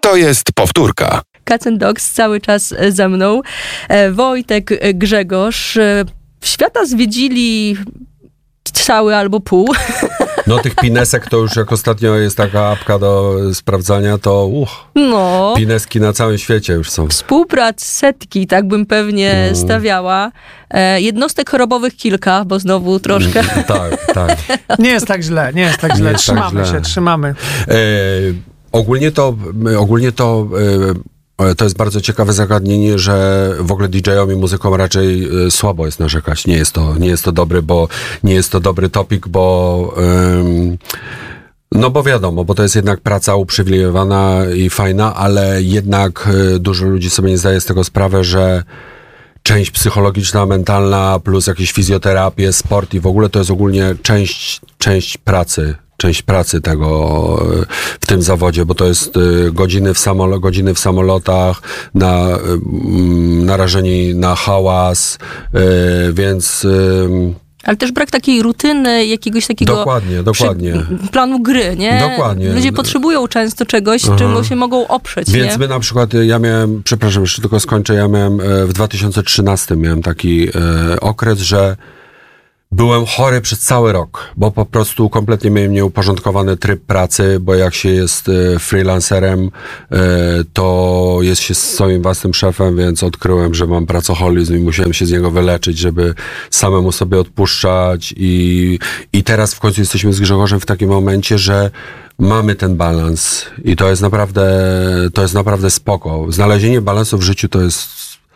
To jest powtórka. Cats and Dogs cały czas za mną. Wojtek, Grzegorz. Świata zwiedzili cały albo pół. No tych pinesek to już jak ostatnio jest taka apka do sprawdzania, to No. Pineski na całym świecie już są. Współprac setki, tak bym pewnie stawiała. Jednostek chorobowych kilka, bo znowu troszkę. Tak. Nie jest tak źle. Trzymamy. Ogólnie to to jest bardzo ciekawe zagadnienie, że w ogóle DJ-om i muzykom raczej słabo jest narzekać. Nie jest to dobry topik, bo no bo wiadomo, bo to jest jednak praca uprzywilejowana i fajna, ale jednak dużo ludzi sobie nie zdaje z tego sprawę, że część psychologiczna, mentalna, plus jakieś fizjoterapię, sport i w ogóle to jest ogólnie część pracy tego w tym zawodzie, bo to jest godziny w samolotach, narażeni na hałas, więc... Ale też brak takiej rutyny, jakiegoś takiego... Dokładnie. Planu gry, nie? Dokładnie. Ludzie potrzebują często czegoś, czym się mogą oprzeć, Więc nie? my na przykład, przepraszam, jeszcze tylko skończę, w 2013 miałem taki okres, że byłem chory przez cały rok, bo po prostu kompletnie miałem nieuporządkowany tryb pracy, bo jak się jest freelancerem, to jest się swoim własnym szefem, więc odkryłem, że mam pracoholizm i musiałem się z niego wyleczyć, żeby samemu sobie odpuszczać i teraz w końcu jesteśmy z Grzegorzem w takim momencie, że mamy ten balans i to jest naprawdę spoko. Znalezienie balansu w życiu to jest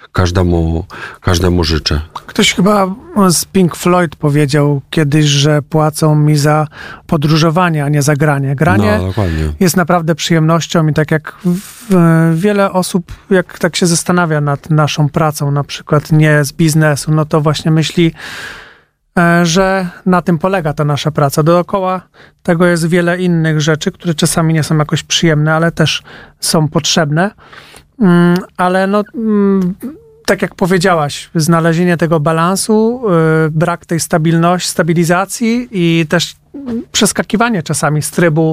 każdemu życzę. Ktoś chyba z Pink Floyd powiedział kiedyś, że płacą mi za podróżowanie, a nie za granie. Granie jest naprawdę przyjemnością i tak jak wiele osób, jak tak się zastanawia nad naszą pracą, na przykład nie z biznesu, no to właśnie myśli, że na tym polega ta nasza praca. Dookoła tego jest wiele innych rzeczy, które czasami nie są jakoś przyjemne, ale też są potrzebne. Ale tak jak powiedziałaś, znalezienie tego balansu, brak tej stabilizacji i też przeskakiwanie czasami z trybu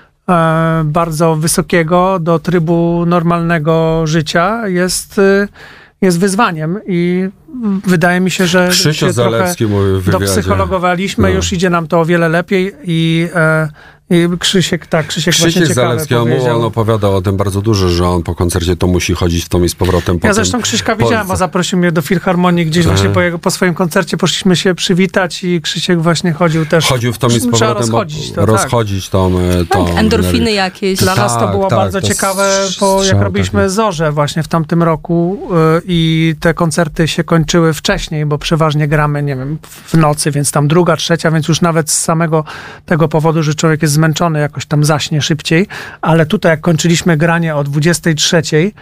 bardzo wysokiego do trybu normalnego życia jest wyzwaniem i wydaje mi się, że Krzysztof Zalewski mówił w wywiadzie. Dopsychologowaliśmy, już idzie nam to o wiele lepiej i Krzysiek właśnie Zalewski, on opowiadał o tym bardzo dużo, że on po koncercie to musi chodzić w tom i z powrotem. Ja zresztą Krzyśka widziałem, bo zaprosił mnie do Filharmonii gdzieś właśnie po swoim koncercie, poszliśmy się przywitać i Krzysiek właśnie chodził w tom i z powrotem, rozchodzić tą endorfiny jakieś. Dla nas to było bardzo ciekawe, jak robiliśmy Zorze właśnie w tamtym roku i te koncerty się kończyły wcześniej, bo przeważnie gramy, nie wiem, w nocy, więc tam 2., 3, więc już nawet z samego tego powodu, że człowiek jest zmęczony, jakoś tam zaśnie szybciej, ale tutaj jak kończyliśmy granie o 23,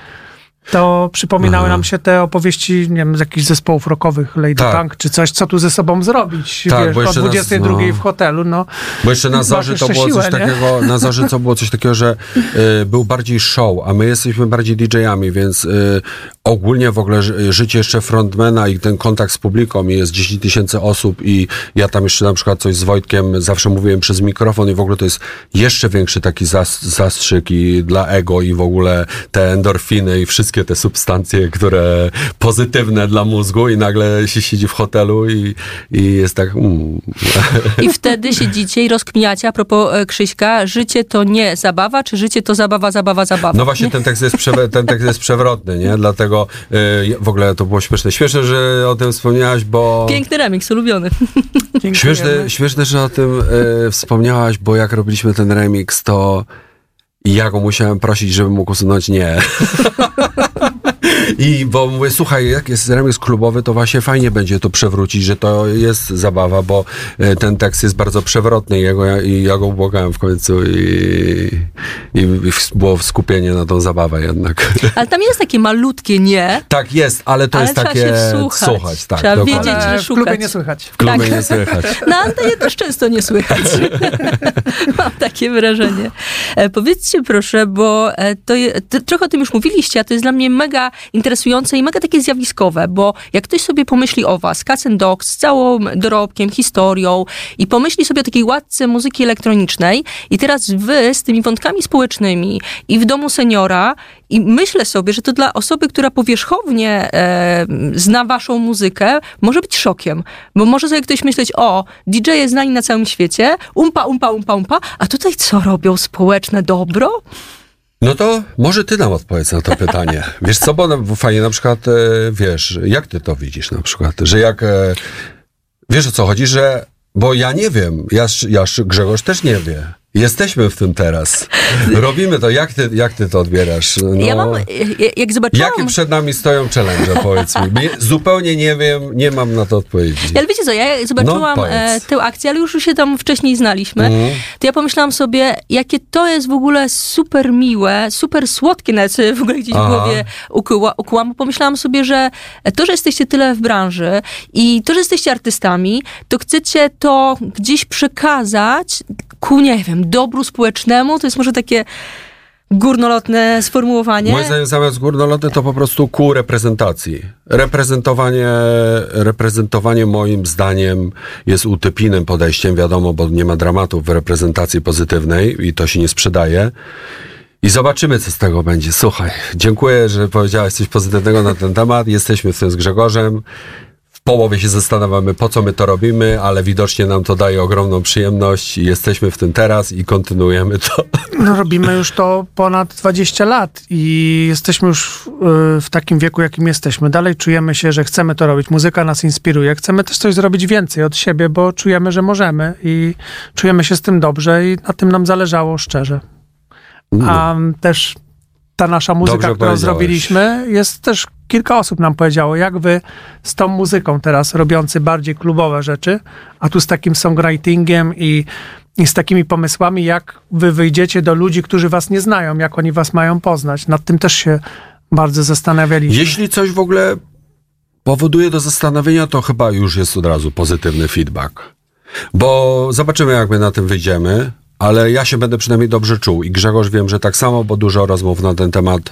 to przypominały nam się te opowieści, nie wiem, z jakichś zespołów rockowych, Lady Punk, czy coś, co tu ze sobą zrobić, o 22 w hotelu, Bo jeszcze na Zorzy to było coś takiego, na Zorzy to było coś takiego, że był bardziej show, a my jesteśmy bardziej DJ-ami, więc ogólnie w ogóle życie jeszcze frontmana i ten kontakt z publiką jest 10 000 osób i ja tam jeszcze na przykład coś z Wojtkiem zawsze mówiłem przez mikrofon i w ogóle to jest jeszcze większy taki zastrzyk i dla ego i w ogóle te endorfiny i wszystkie te substancje, które pozytywne dla mózgu i nagle się siedzi w hotelu i jest tak... I wtedy siedzicie i rozkminiacie, a propos Krzyśka, życie to nie zabawa, czy życie to zabawa? No właśnie, ten tekst jest przewrotny, nie? Dlatego w ogóle to było śmieszne. Śmieszne, że o tym wspomniałaś, bo... Piękny remix, ulubiony. Śmieszne, że o tym wspomniałaś, bo jak robiliśmy ten remix, to ja go musiałem prosić, żeby mógł usunąć nie. I bo mówię, słuchaj, jak jest remix klubowy, to właśnie fajnie będzie to przewrócić, że to jest zabawa, bo ten tekst jest bardzo przewrotny i ja go błagałem w końcu i było skupienie na tą zabawę jednak. Ale tam jest takie malutkie nie. Tak jest, ale to jest takie słuchać. Tak, trzeba wiedzieć, że szukać. W klubie nie słychać. W klubie nie słychać. Na antenie też często nie słychać. Mam takie wrażenie. Powiedzcie proszę, bo trochę o tym już mówiliście, a to jest dla mnie mega interesujące i mega takie zjawiskowe, bo jak ktoś sobie pomyśli o was, Cats and Dogs, z całym dorobkiem, historią i pomyśli sobie o takiej łatce muzyki elektronicznej i teraz wy z tymi wątkami społecznymi społecznymi i w domu seniora i myślę sobie, że to dla osoby, która powierzchownie zna waszą muzykę, może być szokiem, bo może sobie ktoś myśleć, DJ-e znani na całym świecie, umpa, a tutaj co robią? Społeczne dobro? No to może ty nam odpowiedz na to pytanie. Wiesz co, bo fajnie na przykład, wiesz, jak ty to widzisz na przykład, że jak, wiesz o co chodzi, że, bo ja nie wiem, Grzegorz też nie wie. Jesteśmy w tym teraz. Robimy to. Jak ty to odbierasz? No, ja mam, jak zobaczyłam... Jakie przed nami stoją challenge, powiedz mi. Zupełnie nie wiem, nie mam na to odpowiedzi. Ale wiecie co, ja zobaczyłam tę akcję, ale już się tam wcześniej znaliśmy, to ja pomyślałam sobie, jakie to jest w ogóle super miłe, super słodkie, nawet sobie w ogóle gdzieś w głowie ukułam. Pomyślałam sobie, że to, że jesteście tyle w branży i to, że jesteście artystami, to chcecie to gdzieś przekazać ku, nie wiem, dobru społecznemu, to jest może takie górnolotne sformułowanie. Moim zdaniem zamiast górnolotne to po prostu ku reprezentacji. Reprezentowanie moim zdaniem jest utypijnym podejściem, wiadomo, bo nie ma dramatów w reprezentacji pozytywnej i to się nie sprzedaje. I zobaczymy, co z tego będzie. Słuchaj, dziękuję, że powiedziałeś coś pozytywnego na ten temat. Jesteśmy w tym z Grzegorzem. W połowie się zastanawiamy, po co my to robimy, ale widocznie nam to daje ogromną przyjemność. Jesteśmy w tym teraz i kontynuujemy to. No, robimy już to ponad 20 lat i jesteśmy już w takim wieku, jakim jesteśmy. Dalej czujemy się, że chcemy to robić. Muzyka nas inspiruje. Chcemy też coś zrobić więcej od siebie, bo czujemy, że możemy i czujemy się z tym dobrze i na tym nam zależało szczerze. A też ta nasza muzyka, którą zrobiliśmy, jest też kilka osób nam powiedziało, jak wy z tą muzyką teraz robiący bardziej klubowe rzeczy, a tu z takim songwritingiem i z takimi pomysłami, jak wy wyjdziecie do ludzi, którzy was nie znają, jak oni was mają poznać. Nad tym też się bardzo zastanawialiśmy. Jeśli coś w ogóle powoduje do zastanowienia, to chyba już jest od razu pozytywny feedback. Bo zobaczymy, jak my na tym wyjdziemy. Ale ja się będę przynajmniej dobrze czuł i Grzegorz wiem, że tak samo, bo dużo rozmów na ten temat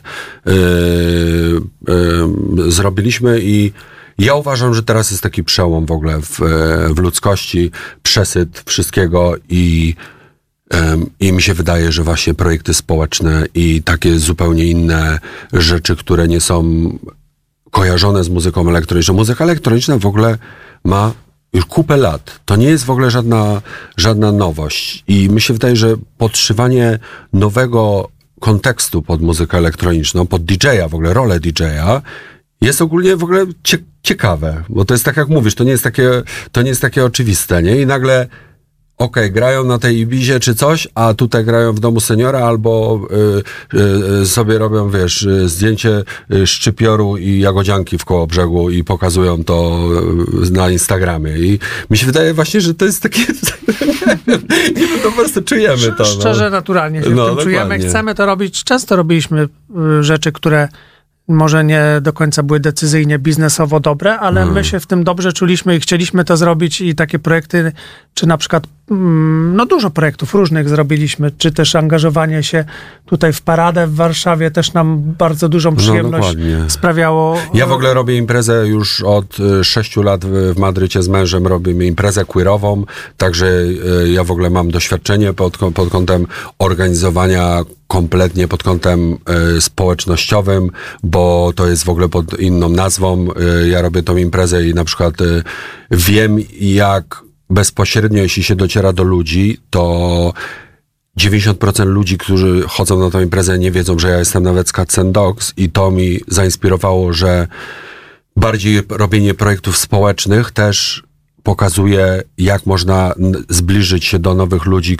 zrobiliśmy i ja uważam, że teraz jest taki przełom w ogóle w ludzkości, przesyt wszystkiego i mi się wydaje, że właśnie projekty społeczne i takie zupełnie inne rzeczy, które nie są kojarzone z muzyką elektroniczną. Muzyka elektroniczna w ogóle ma już kupę lat. To nie jest w ogóle żadna nowość. I mi się wydaje, że podszywanie nowego kontekstu pod muzykę elektroniczną, pod DJ-a, w ogóle rolę DJ-a, jest ogólnie w ogóle ciekawe. Bo to jest tak, jak mówisz, to nie jest takie oczywiste, nie? I nagle grają na tej Ibizie czy coś, a tutaj grają w domu seniora albo sobie robią, wiesz, zdjęcie szczypioru i jagodzianki w Kołobrzegu i pokazują to na Instagramie. I mi się wydaje właśnie, że to jest takie, nie wiem, to po prostu czujemy to. Szczerze, naturalnie się w tym czujemy. Chcemy to robić. Często robiliśmy rzeczy, które może nie do końca były decyzyjnie biznesowo dobre, ale my się w tym dobrze czuliśmy i chcieliśmy to zrobić i takie projekty, czy na przykład dużo projektów różnych zrobiliśmy, czy też angażowanie się tutaj w paradę w Warszawie też nam bardzo dużą przyjemność sprawiało. Ja w ogóle robię imprezę już od 6 lat w Madrycie z mężem, robimy imprezę queerową, także ja w ogóle mam doświadczenie pod kątem organizowania kompletnie pod kątem społecznościowym, bo to jest w ogóle pod inną nazwą. Ja robię tą imprezę i na przykład wiem, jak bezpośrednio, jeśli się dociera do ludzi, to 90% ludzi, którzy chodzą na tę imprezę, nie wiedzą, że ja jestem nawet z Cats and Dogs i to mi zainspirowało, że bardziej robienie projektów społecznych też pokazuje, jak można zbliżyć się do nowych ludzi,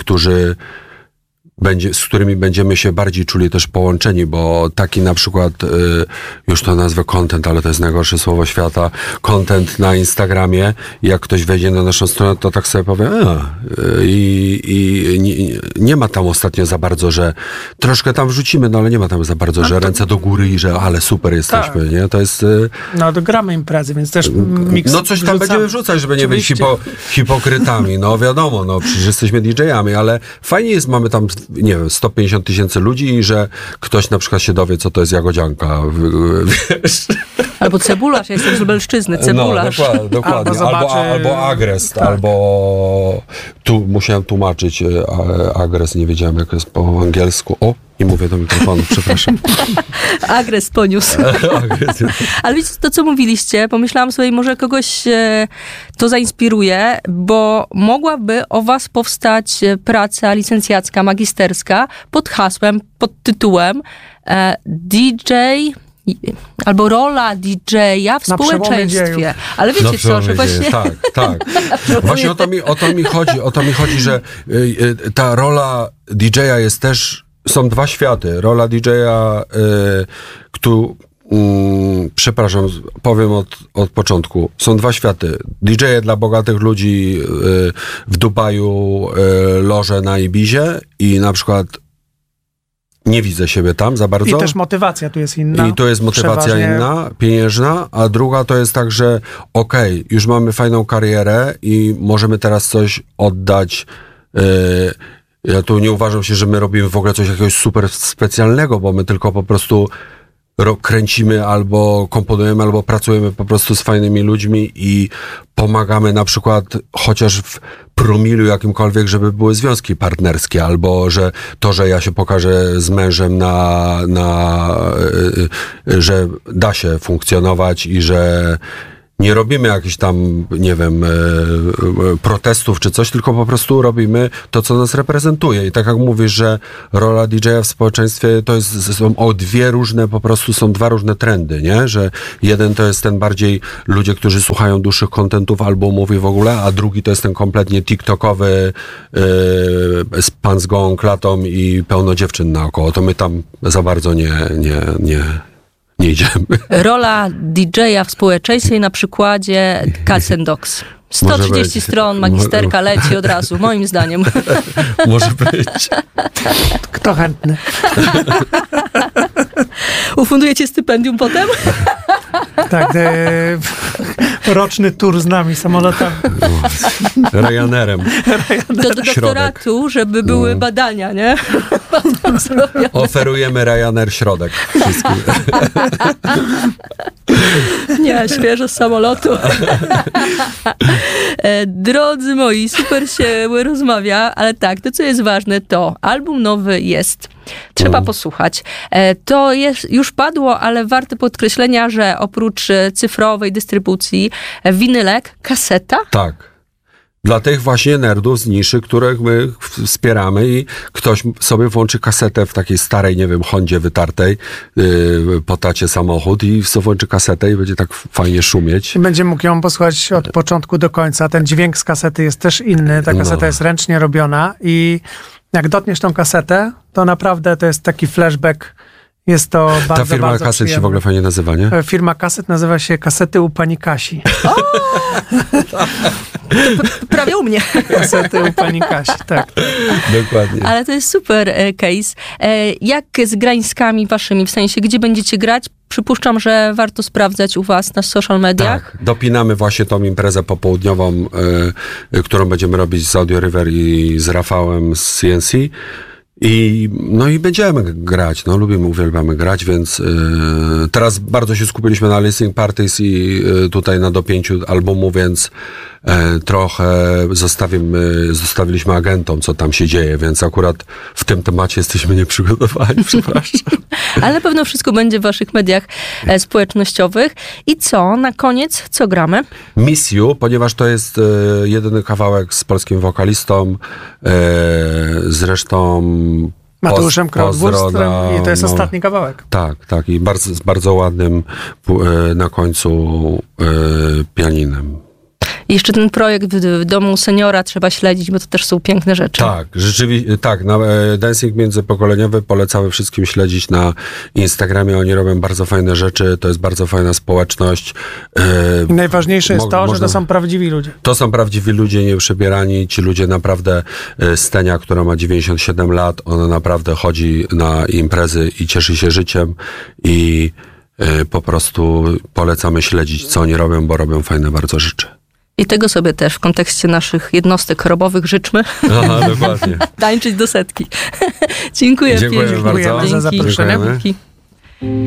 z którymi będziemy się bardziej czuli też połączeni, bo taki na przykład, już to nazwę content, ale to jest najgorsze słowo świata, content na Instagramie, jak ktoś wejdzie na naszą stronę, to tak sobie powie, nie ma tam ostatnio za bardzo, że troszkę tam wrzucimy, no ale nie ma tam za bardzo, że ręce do góry i że ale super jesteśmy, tak. Nie? To jest... No, gramy imprezy, więc też miks. No coś tam będziemy wrzucać, żeby nie być hipokrytami, no wiadomo, no przecież jesteśmy DJ-ami, ale fajnie jest, mamy tam, nie wiem, 150 000 ludzi i że ktoś na przykład się dowie, co to jest jagodzianka, wiesz. Albo cebularz, ja jestem z Lubelszczyzny, cebularz. No, dokładnie. Albo agres, tak. Albo tu musiałem tłumaczyć agres, nie wiedziałem, jak jest po angielsku. I mówię do mikrofonu, przepraszam. Agres poniósł. Ale wiecie, to co mówiliście, pomyślałam sobie, może kogoś to zainspiruje, bo mogłaby o was powstać praca licencjacka, magisterska pod hasłem, pod tytułem DJ albo rola DJ-a w społeczeństwie. Ale wiecie co, że właśnie... Tak. Właśnie o to mi chodzi, że ta rola DJ-a jest też... Są dwa światy. Rola DJ-a, przepraszam, powiem od początku. Są dwa światy. DJ-e dla bogatych ludzi w Dubaju, loże na Ibizie i na przykład nie widzę siebie tam za bardzo. I też motywacja tu jest inna. I to jest motywacja inna, pieniężna, a druga to jest tak, że już mamy fajną karierę i możemy teraz coś oddać. Ja tu nie uważam się, że my robimy w ogóle coś jakiegoś super specjalnego, bo my tylko po prostu kręcimy albo komponujemy, albo pracujemy po prostu z fajnymi ludźmi i pomagamy na przykład chociaż w promilu jakimkolwiek, żeby były związki partnerskie, albo że ja się pokażę z mężem że da się funkcjonować i że nie robimy jakichś tam, nie wiem, protestów czy coś, tylko po prostu robimy to, co nas reprezentuje. I tak jak mówisz, że rola DJ-a w społeczeństwie są dwa różne trendy, nie? Że jeden to jest ten bardziej ludzie, którzy słuchają dłuższych kontentów albo mówi w ogóle, a drugi to jest ten kompletnie tiktokowy pan z gołą klatą i pełno dziewczyn naokoło. To my tam za bardzo nie idziemy. Rola DJ-a w społeczeństwie na przykładzie Cats and Dogs. 130 stron, magisterka leci od razu, moim zdaniem. Może być. Kto chętny? Ufundujecie stypendium potem? Tak, roczny tur z nami samolotami. Ryanerem. Do doktoratu, żeby były badania, nie? Oferujemy Ryanair środek wszystkim. Nie, świeżo z samolotu. Drodzy moi, super się rozmawia, ale tak, to co jest ważne, to album nowy jest. Trzeba posłuchać. To już padło, ale warte podkreślenia, że oprócz cyfrowej dystrybucji winylek, kaseta? Tak. Dla tych właśnie nerdów z niszy, których my wspieramy i ktoś sobie włączy kasetę w takiej starej, nie wiem, Hondzie wytartej, po tacie samochód i sobie włączy kasetę i będzie tak fajnie szumieć. I będzie mógł ją posłuchać od początku do końca. Ten dźwięk z kasety jest też inny. Ta kaseta jest ręcznie robiona i jak dotniesz tą kasetę, to naprawdę to jest taki flashback. Jest to bardzo, ta firma bardzo kaset przyjemne. się w ogóle fajnie nazywa, nie? Firma kaset nazywa się Kasety u pani Kasi. Prawie u mnie. Kasety u pani Kasi, tak. Dokładnie. Ale to jest super case. Jak z grańskami waszymi, w sensie, gdzie będziecie grać? Przypuszczam, że warto sprawdzać u was na social mediach. Tak, dopinamy właśnie tą imprezę popołudniową, którą będziemy robić z Audio River i z Rafałem z CNC. I będziemy grać, uwielbiamy grać, więc teraz bardzo się skupiliśmy na listening parties i tutaj na dopięciu albumu, więc trochę zostawiliśmy agentom, co tam się dzieje, więc akurat w tym temacie jesteśmy nieprzygotowani, przepraszam. Ale na pewno wszystko będzie w waszych mediach społecznościowych. I co? Na koniec, co gramy? Miss You, ponieważ to jest jedyny kawałek z polskim wokalistą, zresztą Mateuszem Krautwurstem i to jest ostatni kawałek. Tak, i z bardzo ładnym na końcu pianinem. I jeszcze ten projekt w Domu Seniora trzeba śledzić, bo to też są piękne rzeczy. Tak, rzeczywiście, tak. Dancing międzypokoleniowy polecamy wszystkim śledzić na Instagramie. Oni robią bardzo fajne rzeczy, to jest bardzo fajna społeczność. I najważniejsze jest to, że to są prawdziwi ludzie. To są prawdziwi ludzie, nieprzebierani. Ci ludzie naprawdę, Stenia, która ma 97 lat, ona naprawdę chodzi na imprezy i cieszy się życiem i po prostu polecamy śledzić, co oni robią, bo robią fajne bardzo rzeczy. I tego sobie też w kontekście naszych jednostek chorobowych życzmy. Aha, dokładnie. Tańczyć do setki. Dziękuję pięknie. Dziękuję bardzo za zaproszenie. Dzięki.